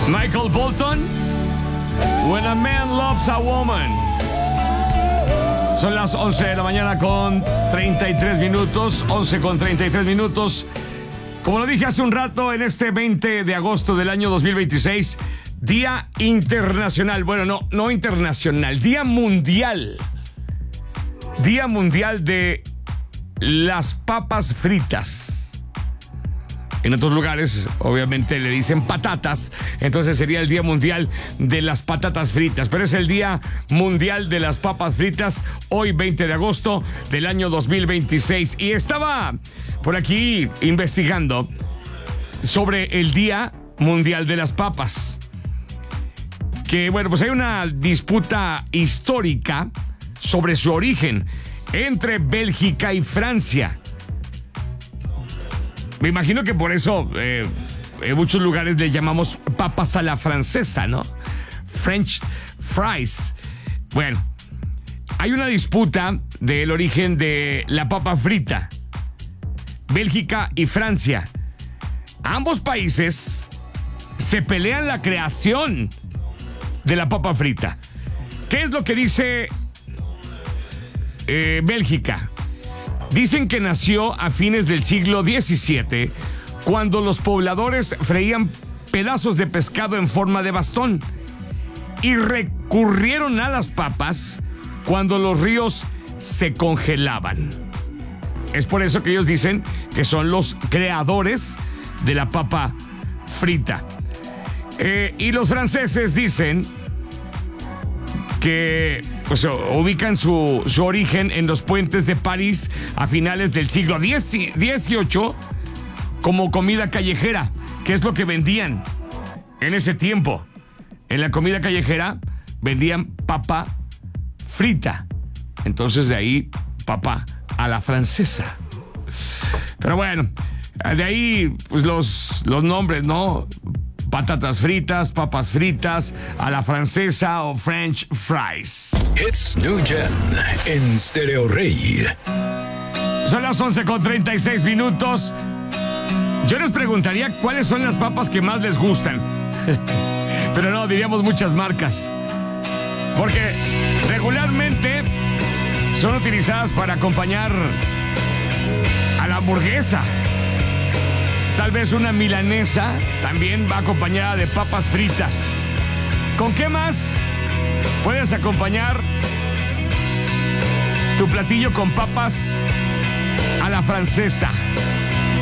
Michael Bolton, When a Man Loves a Woman. Son las 11 de la mañana con 33 minutos, 11 con 33 minutos. Como lo dije hace un rato, en este 20 de agosto del año 2026, Día Internacional, bueno, no internacional, Día Mundial. Día Mundial de las papas fritas. En otros lugares, obviamente, le dicen patatas. Entonces sería el Día Mundial de las Patatas Fritas. Pero es el Día Mundial de las Papas Fritas, hoy 20 de agosto del año 2026. Y estaba por aquí investigando sobre el Día Mundial de las Papas. Que, bueno, pues hay una disputa histórica sobre su origen entre Bélgica y Francia. Me imagino que por eso en muchos lugares le llamamos papas a la francesa, ¿no? French fries. Bueno, hay una disputa del origen de la papa frita. Bélgica y Francia. Ambos países se pelean la creación de la papa frita. ¿Qué es lo que dice Bélgica? Dicen que nació a fines del siglo XVII, cuando los pobladores freían pedazos de pescado en forma de bastón y recurrieron a las papas cuando los ríos se congelaban. Es por eso que ellos dicen que son los creadores de la papa frita. Y los franceses dicen que pues ubican su origen en los puentes de París a finales del siglo XVIII como comida callejera, que es lo que vendían en ese tiempo. En la comida callejera vendían papa frita. Entonces de ahí papa a la francesa. Pero bueno, de ahí pues los nombres, ¿no? Patatas fritas, papas fritas, a la francesa o French fries. It's New Gen en Stereo Rey. Son las 11 con 36 minutos. Yo les preguntaría cuáles son las papas que más les gustan. Pero no, diríamos muchas marcas. Porque regularmente son utilizadas para acompañar a la hamburguesa. Tal vez una milanesa también va acompañada de papas fritas. ¿Con qué más puedes acompañar tu platillo con papas a la francesa?